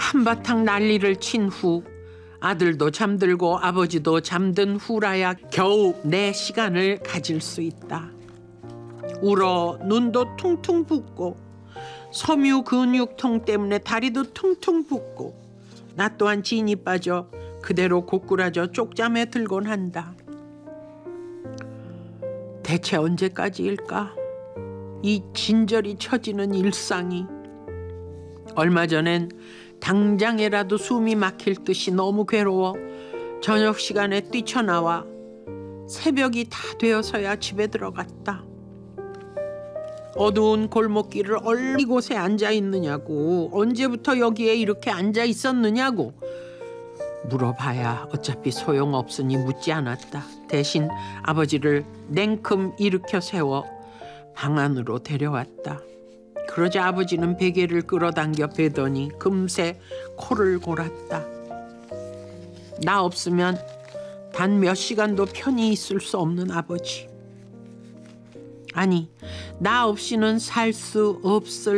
한바탕 난리를 친 후 아들도 잠들고 아버지도 잠든 후라야 겨우 내 시간을 가질 수 있다. 울어 눈도 퉁퉁 붓고 섬유 근육통 때문에 다리도 퉁퉁 붓고 나 또한 진이 빠져 그대로 고꾸라져 쪽잠에 들곤 한다. 대체 언제까지일까? 이 진저리 처지는 일상이. 얼마 전엔 당장에라도 숨이 막힐 듯이 너무 괴로워 저녁 시간에 뛰쳐나와 새벽이 다 되어서야 집에 들어갔다. 어두운 골목길을 얼 이곳에 앉아 있느냐고, 언제부터 여기에 이렇게 앉아 있었느냐고 물어봐야 어차피 소용없으니 묻지 않았다. 대신 아버지를 냉큼 일으켜 세워 방 안으로 데려왔다. 그러자 아버지는 베개를 끌어당겨 베더니 금세 코를 골았다. 나 없으면 단 몇 시간도 편히 있을 수 없는 아버지. 아니, 나 없이는 살 수 없을